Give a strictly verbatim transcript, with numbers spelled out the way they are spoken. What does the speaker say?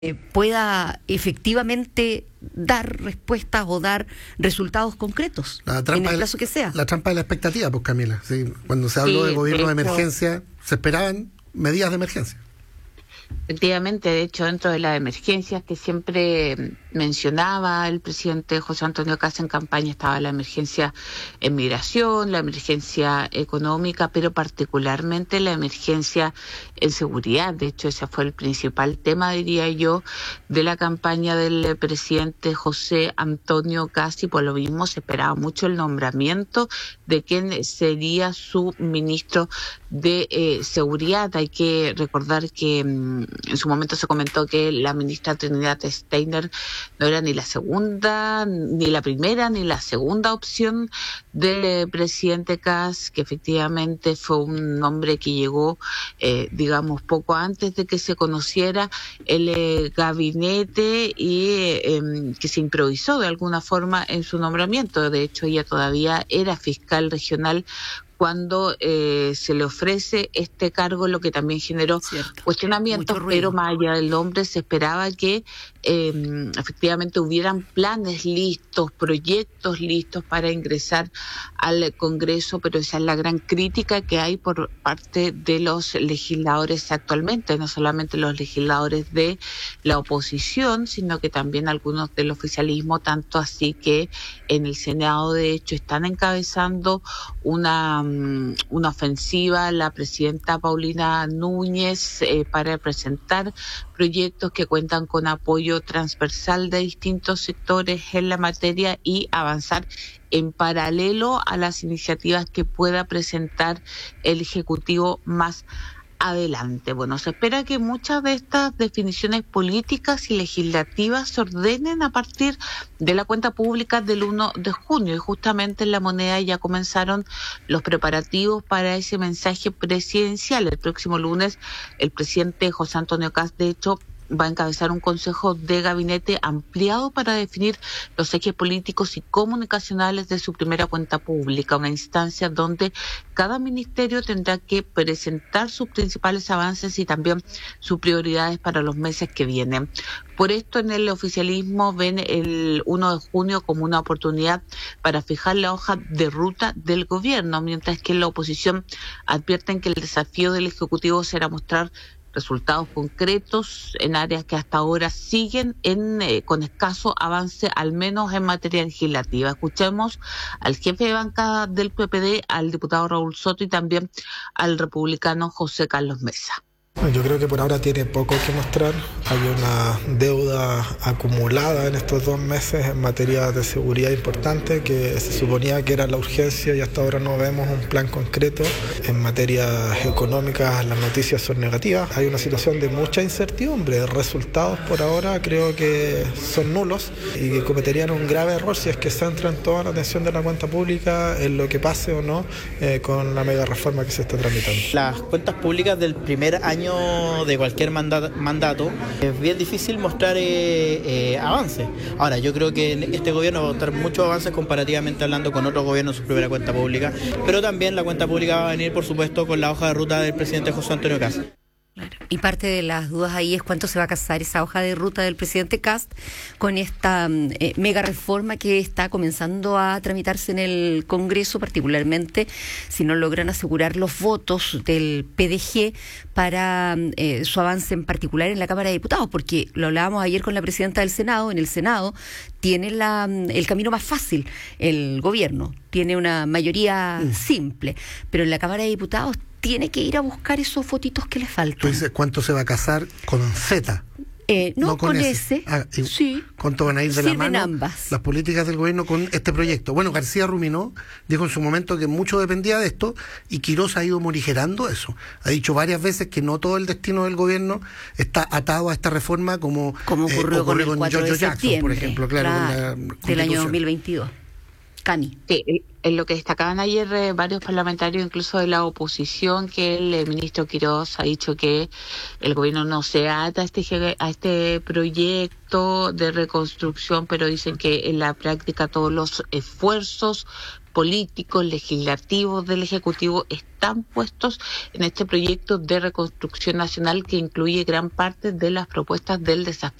eh, pueda efectivamente dar respuestas o dar resultados concretos la trampa en el plazo que sea. La trampa de la expectativa, pues Camila. ¿Sí? Cuando se habló Sí, de gobierno de, de hecho, emergencia, se esperaban medidas de emergencia. Efectivamente, de hecho, dentro de las emergencias que siempre mencionaba el presidente José Antonio Kast en campaña estaba la emergencia en migración, la emergencia económica, pero particularmente la emergencia en seguridad. De hecho, ese fue el principal tema, diría yo, de la campaña del presidente José Antonio Kast, y por lo mismo se esperaba mucho el nombramiento de quien sería su ministro de eh, seguridad. Hay que recordar que mmm, en su momento se comentó que la ministra Trinidad Steiner no era ni la segunda, ni la primera, ni la segunda opción del presidente Kast, que efectivamente fue un hombre que llegó, eh, digamos, poco antes de que se conociera el eh, gabinete y eh, que se improvisó de alguna forma en su nombramiento. De hecho, ella todavía era fiscal regional cuando eh, se le ofrece este cargo, lo que también generó Cierto. cuestionamientos, pero más allá del nombre se esperaba que eh, efectivamente hubieran planes listos, proyectos listos para ingresar al Congreso, pero esa es la gran crítica que hay por parte de los legisladores actualmente, no solamente los legisladores de la oposición, sino que también algunos del oficialismo, tanto así que en el Senado de hecho están encabezando una una ofensiva la presidenta Paulina Núñez eh, para presentar proyectos que cuentan con apoyo transversal de distintos sectores en la materia y avanzar en paralelo a las iniciativas que pueda presentar el Ejecutivo más adelante. Bueno, se espera que muchas de estas definiciones políticas y legislativas se ordenen a partir de la cuenta pública del uno de junio, y justamente en La Moneda ya comenzaron los preparativos para ese mensaje presidencial. El próximo lunes el presidente José Antonio Kast, de hecho, va a encabezar un consejo de gabinete ampliado para definir los ejes políticos y comunicacionales de su primera cuenta pública, una instancia donde cada ministerio tendrá que presentar sus principales avances y también sus prioridades para los meses que vienen. Por esto, en el oficialismo ven el uno de junio como una oportunidad para fijar la hoja de ruta del gobierno, mientras que en la oposición advierten que el desafío del Ejecutivo será mostrar resultados concretos en áreas que hasta ahora siguen en eh, con escaso avance, al menos en materia legislativa. Escuchemos al jefe de bancada del P P D, al diputado Raúl Soto, y también al republicano José Carlos Mesa. Yo creo que por ahora tiene poco que mostrar. Hay una deuda acumulada en estos dos meses en materia de seguridad importante, que se suponía que era la urgencia y hasta ahora no vemos un plan concreto. En materias económicas las noticias son negativas. Hay una situación de mucha incertidumbre. Resultados por ahora creo que son nulos y que cometerían un grave error si es que centran toda la atención de la cuenta pública en lo que pase o no eh, con la mega reforma que se está tramitando. Las cuentas públicas del primer año de cualquier mandato, mandato es bien difícil mostrar eh, eh, avances. Ahora, yo creo que en este gobierno va a mostrar muchos avances comparativamente hablando con otros gobiernos en su primera cuenta pública, pero también la cuenta pública va a venir, por supuesto, con la hoja de ruta del presidente José Antonio Kast. Claro. Y parte de las dudas ahí es cuánto se va a casar esa hoja de ruta del presidente Kast con esta eh, mega reforma que está comenzando a tramitarse en el Congreso, particularmente si no logran asegurar los votos del P D G para eh, su avance en particular en la Cámara de Diputados, porque lo hablábamos ayer con la presidenta del Senado. En el Senado tiene la, el camino más fácil el gobierno, tiene una mayoría mm. simple, pero en la Cámara de Diputados tiene que ir a buscar esos votitos que le faltan. Tú dices, ¿cuánto se va a casar con Z? Eh, no, no con, con ese. ese. Ah, sí. ¿Cuánto van a ir de Sirven la mano ambas. Las políticas del gobierno con este proyecto? Bueno, García Ruminó dijo en su momento que mucho dependía de esto, y Quirós ha ido morigerando eso. Ha dicho varias veces que no todo el destino del gobierno está atado a esta reforma, como, como ocurrió, eh, ocurrió con, con George Jackson, por ejemplo, claro, claro, con la del año dos mil veintidós. Cani. Sí, en lo que destacaban ayer eh, varios parlamentarios, incluso de la oposición, que el eh, ministro Quirós ha dicho que el gobierno no se ata a este, a este proyecto de reconstrucción, pero dicen que en la práctica todos los esfuerzos políticos, legislativos del Ejecutivo están puestos en este proyecto de reconstrucción nacional que incluye gran parte de las propuestas del desafío